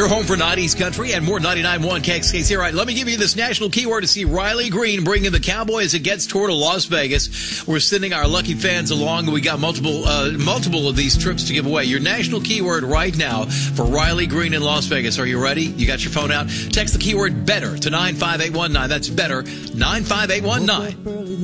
Your home for 90s country and more 99.1 KXKC. All right, let me give you this national keyword to see Riley Green bring in the Cowboy as it gets toward Las Vegas. We're sending our lucky fans along. We got multiple of these trips to give away. Your national keyword right now for Riley Green in Las Vegas. Are you ready? You got your phone out? Text the keyword BETTER to 95819. That's BETTER, 95819.